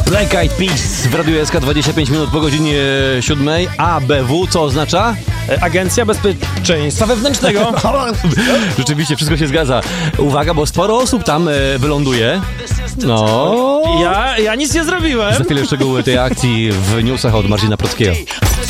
Black Eyed Peas w Radiu SK 25 minut po godzinie 7. ABW, co oznacza? Agencja Bezpieczeństwa Wewnętrznego. Rzeczywiście, wszystko się zgadza. Uwaga, bo sporo osób tam wyląduje. No. Ja nic nie zrobiłem. Za chwilę szczegóły tej akcji w newsach od Marcina Prockiego.